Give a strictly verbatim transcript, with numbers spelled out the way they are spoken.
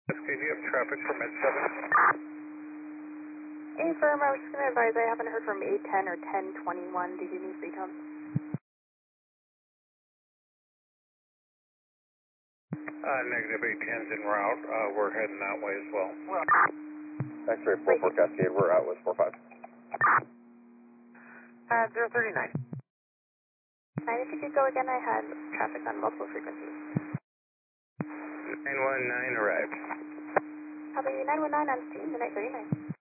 K V have traffic from Med seven. Hey, firm, I was just going to advise I haven't heard from eight ten or ten twenty-one. Did you need free tone? Uh, negative eight ten's en route. Uh, we're heading that way as well. X-ray four four Cascade, we're out with four five. Uh, zero thirty-nine. Nine, if you could go again, I had traffic on multiple frequencies. nine one nine arrived. Copy nine one nine on scene, the night thirty-nine.